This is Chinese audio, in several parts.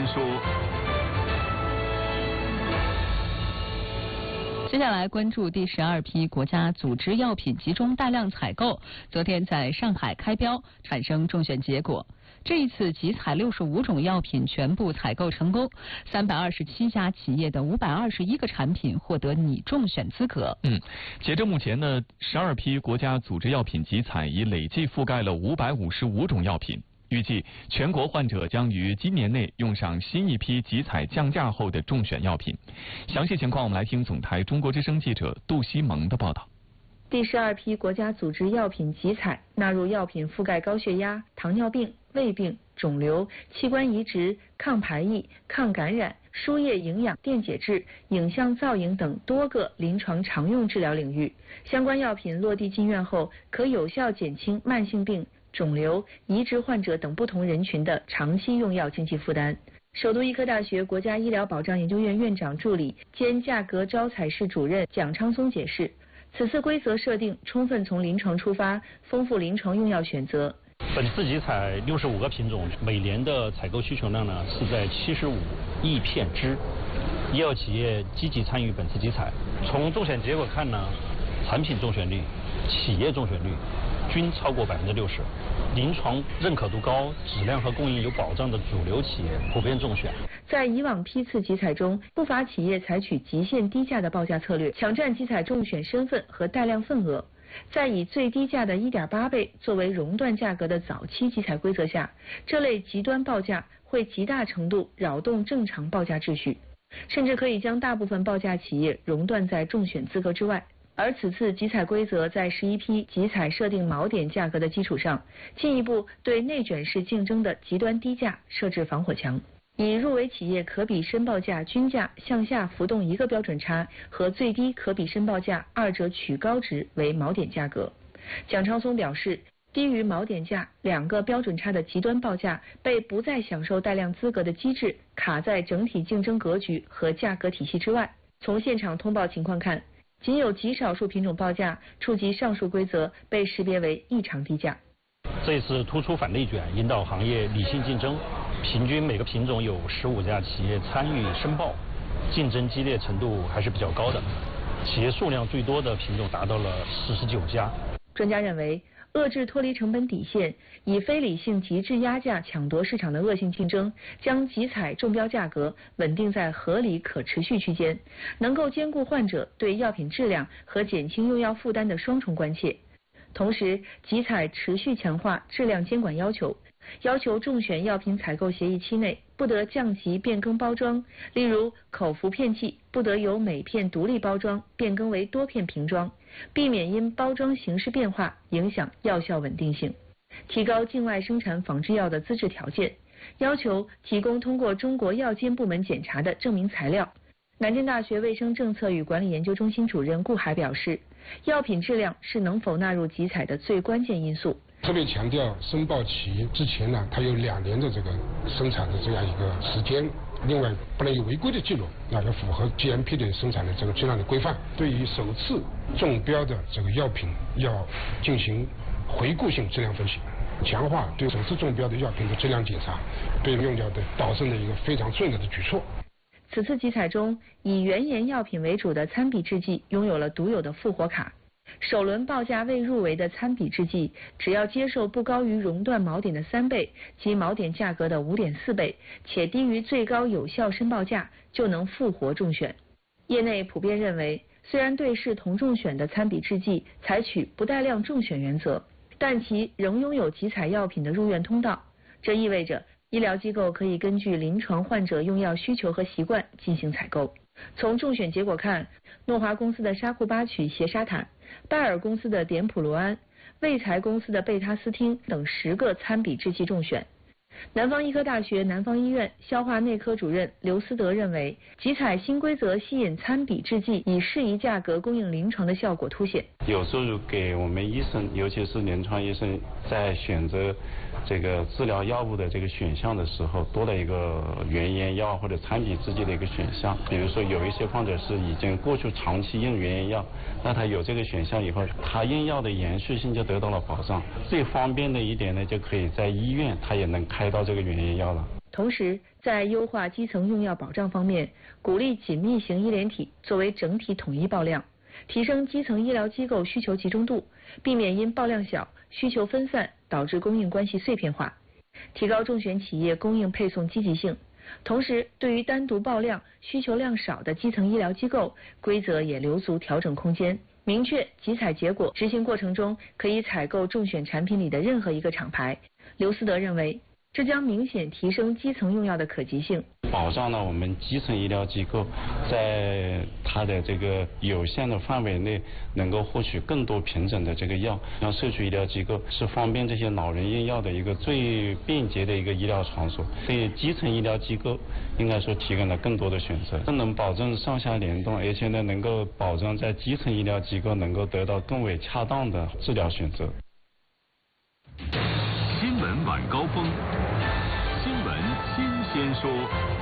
说。 接下来关注第12批国家组织药品集中大量采购，昨天在上海开标，产生中选结果。这一次集采65种药品全部采购成功，327家企业的521个产品获得拟中选资格。 截至目前呢，12批国家组织药品集采已累计覆盖了555种药品。预计全国患者将于今年内用上新一批集采降价后的中选药品。详细情况我们来听总台中国之声记者杜西蒙的报道。 第12批国家组织药品集采纳入药品覆盖高血压、糖尿病、胃病、肿瘤、器官移植、抗排异、抗感染、输液营养、电解质、影像造影等多个临床常用治疗领域。相关药品落地进院后，可有效减轻慢性病、肿瘤、移植患者等不同人群的长期用药经济负担。首都医科大学国家医疗保障研究院院长助理兼价格招采室主任蒋昌松解释，此次规则设定充分从临床出发，丰富临床用药选择。 本次集采65个品种，每年的采购需求量呢是在75亿片支。医药企业积极参与本次集采，从中选结果看呢，产品中选率、企业中选率均超过60%，临床认可度高、质量和供应有保障的主流企业普遍中选。 在以往批次集采中，不乏企业采取极限低价的报价策略，抢占集采中选身份和带量份额。在以最低价的1.8倍作为熔断价格的早期集采规则下，这类极端报价会极大程度扰动正常报价秩序，甚至可以将大部分报价企业熔断在中选资格之外。而此次集采规则在11批集采设定锚点价格的基础上，进一步对内卷式竞争的极端低价设置防火墙，以入围企业可比申报价均价向下浮动1个标准差和最低可比申报价2者取高值为锚点价格。蒋昌松表示，低于锚点价2个标准差的极端报价被不再享受带量资格的机制卡在整体竞争格局和价格体系之外。从现场通报情况看，仅有极少数品种报价触及上述规则被识别为异常低价。 这一次突出反内卷，引导行业理性竞争，平均每个品种有15家企业参与申报，竞争激烈程度还是比较高的。企业数量最多的品种达到了49家。 专家认为，遏制脱离成本底线，以非理性极致压价抢夺市场的恶性竞争，将集采中标价格稳定在合理可持续区间，能够兼顾患者对药品质量和减轻用药负担的双重关切。同时，集采持续强化质量监管要求，要求中选药品采购协议期内不得降级变更包装，例如口服片剂不得由每片独立包装变更为多片瓶装，避免因包装形式变化影响药效稳定性。提高境外生产仿制药的资质条件，要求提供通过中国药监部门检查的证明材料。南京大学卫生政策与管理研究中心主任顾海表示，药品质量是能否纳入集采的最关键因素。 特别强调申报期之前呢，它有2年的这个生产的这样一个时间，另外不能有违规的记录，要符合 GMP 的生产的这个质量的规范。对于首次中标的这个药品要进行回顾性质量分析，强化对首次中标的药品的质量检查，对用药的导正的一个非常重要的举措。 此次集采中，以原研药品为主的参比制剂拥有了独有的复活卡。首轮报价未入围的参比制剂，只要接受不高于熔断锚点的3倍及锚点价格的5.4倍，且低于最高有效申报价，就能复活中选。业内普遍认为，虽然对视同中选的参比制剂采取不带量中选原则，但其仍拥有集采药品的入院通道，这意味着医疗机构可以根据临床患者用药需求和习惯进行采购。从中选结果看，诺华公司的沙库巴曲斜沙坦、拜耳公司的碘普罗安、卫材公司的贝他斯汀等10个参比制剂中选。南方医科大学南方医院消化内科主任刘思德认为，集采新规则吸引参比制剂以适宜价格供应临床的效果凸显。 有时候给我们医生，尤其是临床医生，在选择这个治疗药物的这个选项的时候，多了一个原研药或者参比制剂的一个选项。比如说有一些患者是已经过去长期用原研药，那他有这个选项以后，他用药的延续性就得到了保障。最方便的一点呢，就可以在医院他也能开到这个原研药了。 同时，在优化基层用药保障方面，鼓励紧密型医联体作为整体统一报量，提升基层医疗机构需求集中度，避免因报量小、需求分散导致供应关系碎片化，提高重选企业供应配送积极性。同时，对于单独报量、需求量少的基层医疗机构，规则也留足调整空间，明确集采结果执行过程中可以采购中选产品里的任何一个厂牌。刘思德认为，这将明显提升基层用药的可及性， 保障了我们基层医疗机构在它的这个有限的范围内能够获取更多品种的这个药。像社区医疗机构是方便这些老人用药的一个最便捷的一个医疗场所，对基层医疗机构应该说提供了更多的选择，更能保证上下联动，而且呢能够保证在基层医疗机构能够得到更为恰当的治疗选择。 新闻晚高峰，新闻新鲜说。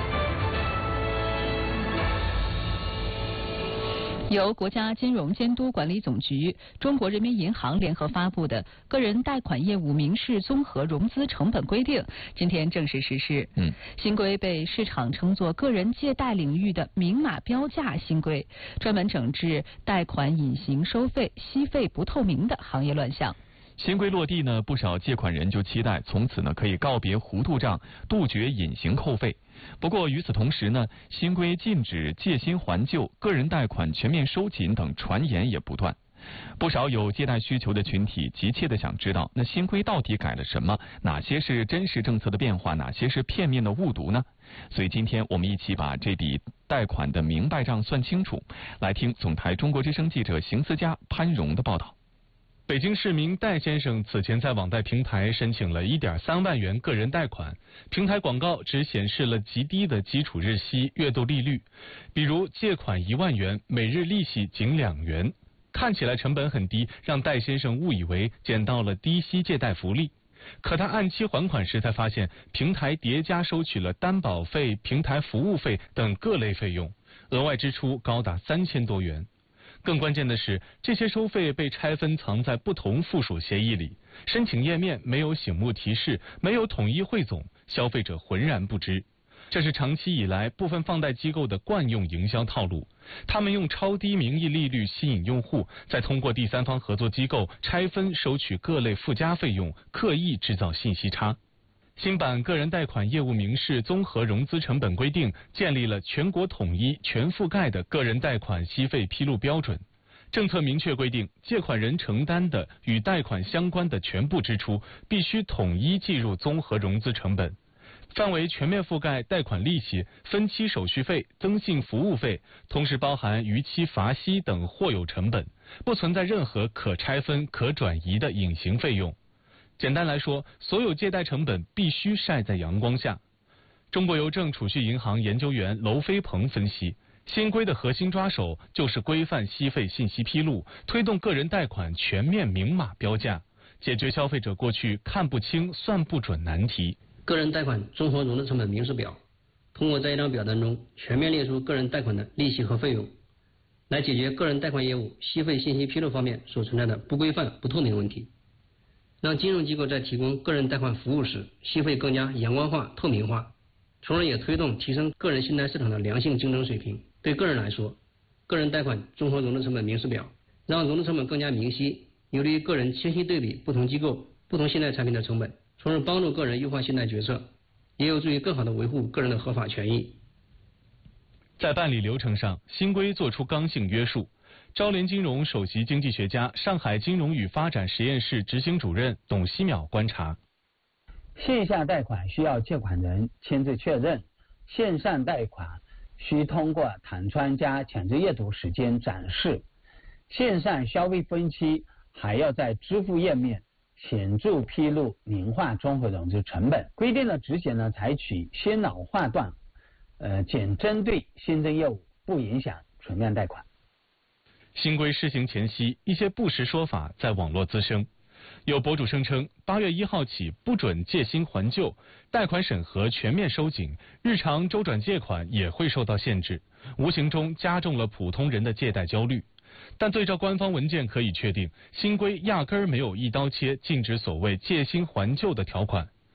由国家金融监督管理总局、中国人民银行联合发布的《个人贷款业务民事综合融资成本规定》今天正式实施。新规被市场称作个人借贷领域的明码标价新规，专门整治贷款隐形收费、息费不透明的行业乱象。 新规落地呢，不少借款人就期待从此呢可以告别糊涂账，杜绝隐形扣费。不过与此同时呢，新规禁止借新还旧、个人贷款全面收紧等传言也不断。不少有借贷需求的群体急切地想知道，那新规到底改了什么？哪些是真实政策的变化？哪些是片面的误读呢？所以今天我们一起把这笔贷款的明白账算清楚。来听总台中国之声记者邢思佳、潘荣的报道。 北京市民戴先生此前在网贷平台申请了1.3万元个人贷款，平台广告只显示了极低的基础日息、月度利率，比如借款1万元，每日利息仅2元，看起来成本很低，让戴先生误以为捡到了低息借贷福利。可他按期还款时才发现，平台叠加收取了担保费、平台服务费等各类费用，额外支出高达3000多元。更关键的是，这些收费被拆分藏在不同附属协议里，申请页面没有醒目提示，没有统一汇总，消费者浑然不知。这是长期以来部分放贷机构的惯用营销套路，他们用超低名义利率吸引用户，再通过第三方合作机构拆分收取各类附加费用，刻意制造信息差。新版个人贷款业务民事综合融资成本规定建立了全国统一、全覆盖的个人贷款息费披露标准。政策明确规定，借款人承担的与贷款相关的全部支出必须统一计入综合融资成本，范围全面覆盖贷款利息、分期手续费、增信服务费，同时包含逾期罚息等或有成本，不存在任何可拆分、可转移的隐形费用。简单来说，所有借贷成本必须晒在阳光下。中国邮政储蓄银行研究员娄飞鹏分析，新规的核心抓手就是规范息费信息披露，推动个人贷款全面明码标价，解决消费者过去看不清、算不准难题。 个人贷款综合融资成本明示表，通过在一张表单中全面列出个人贷款的利息和费用，来解决个人贷款业务息费信息披露方面所存在的不规范、不透明问题，让金融机构在提供个人贷款服务时，息费更加阳光化、透明化，从而也推动提升个人信贷市场的良性竞争水平。对个人来说，个人贷款综合融资成本明示表让融资成本更加明晰，有利于个人清晰对比不同机构、不同信贷产品的成本，从而帮助个人优化信贷决策，也有助于更好地维护个人的合法权益。 在办理流程上，新规作出刚性约束。招联金融首席经济学家、上海金融与发展实验室执行主任董希淼观察： 线下贷款需要借款人签字确认，线上贷款需通过弹窗加强制阅读时间展示，线上消费分期还要在支付页面显著披露年化综合融资成本。规定的执行呢，采取先老划断，仅针对新增业务，不影响存量贷款。 新规施行前夕，一些不实说法在网络滋生。有博主声称，8月1号起不准借新还旧，贷款审核全面收紧，日常周转借款也会受到限制，无形中加重了普通人的借贷焦虑。但对照官方文件可以确定，新规压根儿没有一刀切禁止所谓借新还旧的条款。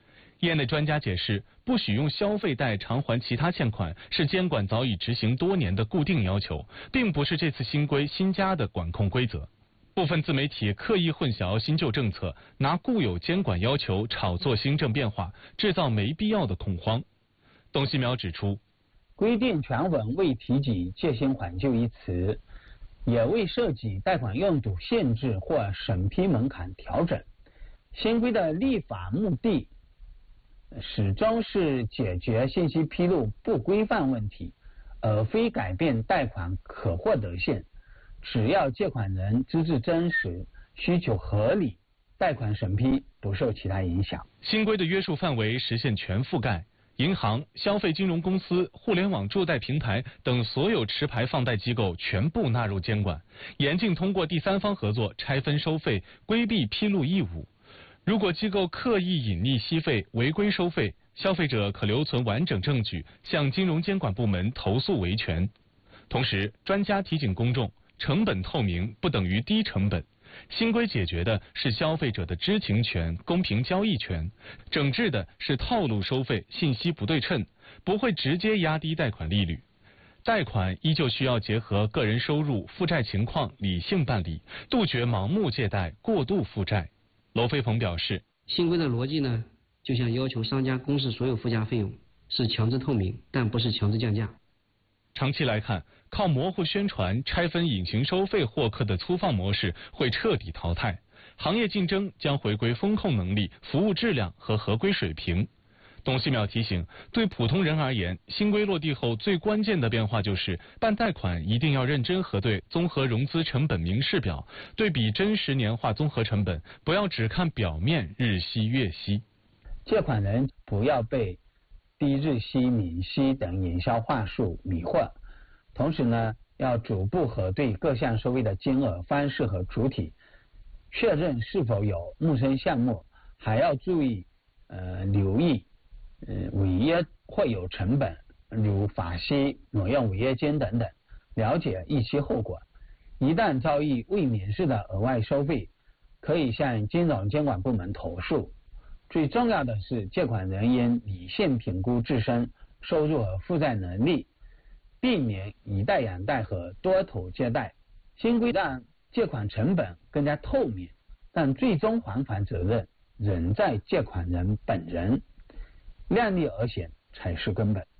业内专家解释，不许用消费贷偿还其他欠款是监管早已执行多年的固定要求，并不是这次新规新加的管控规则。部分自媒体刻意混淆新旧政策，拿固有监管要求炒作新政变化，制造没必要的恐慌。董希淼指出， 规定全文未提及借新还旧一词，也未涉及贷款用途限制或审批门槛调整。新规的立法目的始终是解决信息披露不规范问题，而非改变贷款可获得性。只要借款人资质真实、需求合理，贷款审批不受其他影响。 新规的约束范围实现全覆盖，银行、消费金融公司、互联网助贷平台等所有持牌放贷机构全部纳入监管，严禁通过第三方合作拆分收费、规避披露义务。如果机构刻意隐匿息费、违规收费，消费者可留存完整证据，向金融监管部门投诉维权。同时，专家提醒公众，成本透明不等于低成本。新规解决的是消费者的知情权、公平交易权，整治的是套路收费、信息不对称，不会直接压低贷款利率。贷款依旧需要结合个人收入、负债情况理性办理，杜绝盲目借贷、过度负债。娄飞鹏表示， 新规的逻辑呢，就像要求商家公示所有附加费用，是强制透明，但不是强制降价。 长期来看，靠模糊宣传、拆分隐形收费获客的粗放模式会彻底淘汰，行业竞争将回归风控能力、服务质量和合规水平。董希淼提醒，对普通人而言，新规落地后最关键的变化就是办贷款一定要认真核对综合融资成本明示表，对比真实年化综合成本，不要只看表面日息月息。 借款人不要被低日息、免息等营销话术迷惑，同时呢，要逐步核对各项收费的金额、方式和主体，确认是否有陌生项目，还要注意留意违约会有成本，如法息、挪用违约金等等，了解预期后果。一旦遭遇未免示的额外收费，可以向金融监管部门投诉。最重要的是，借款人应理性评估自身收入和负债能力，避免以贷养贷和多头借贷。新规让借款成本更加透明，但最终还款责任仍在借款人本人，量力而行才是根本。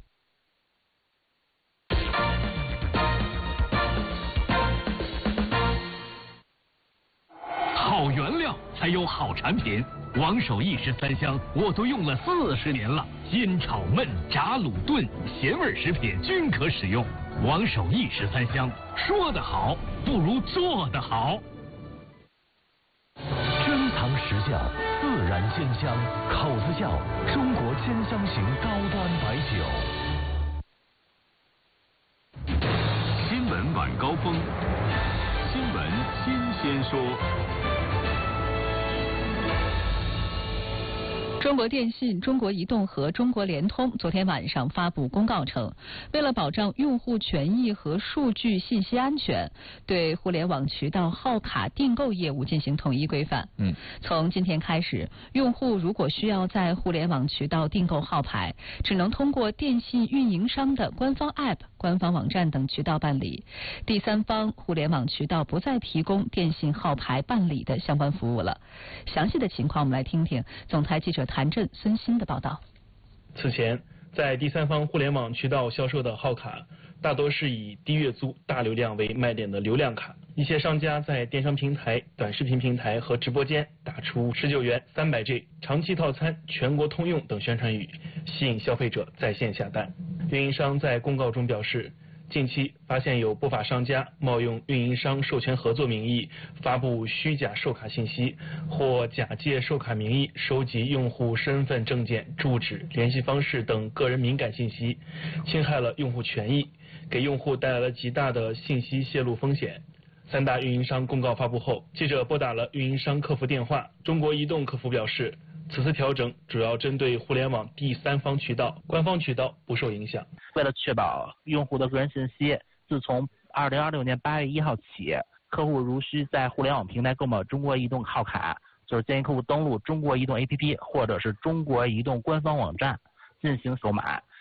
好原料才有好产品。王守义13香我都用了40年了，阴炒焖、炸卤炖、咸味食品均可使用。王守义13香，说得好不如做得好。 珍藏实窖，自然鲜香，口子窖，中国鲜香型高端白酒。 新闻晚高峰，新闻新鲜说。 中国电信、中国移动和中国联通昨天晚上发布公告称，为了保障用户权益和数据信息安全，对互联网渠道号卡订购业务进行统一规范。从今天开始，用户如果需要在互联网渠道订购号牌，只能通过电信运营商的官方 App、官方网站等渠道办理。第三方互联网渠道不再提供电信号牌办理的相关服务了。详细的情况，我们来听听总台记者谭震、孙鑫的报道。 此前，在第三方互联网渠道销售的号卡，大多是以低月租、大流量为卖点的流量卡。一些商家在电商平台、短视频平台和直播间打出19元300G 长期套餐全国通用等宣传语，吸引消费者在线下单。运营商在公告中表示，近期发现有不法商家冒用运营商授权合作名义发布虚假售卡信息，或假借售卡名义收集用户身份证件、住址、联系方式等个人敏感信息，侵害了用户权益，给用户带来了极大的信息泄露风险。三大运营商公告发布后，记者拨打了运营商客服电话，中国移动客服表示，此次调整主要针对互联网第三方渠道，官方渠道不受影响。 为了确保用户的个人信息，自从2026年8月1号起，客户如需在互联网平台购买中国移动号卡， 就是建议客户登录中国移动 APP 或者是中国移动官方网站进行购买。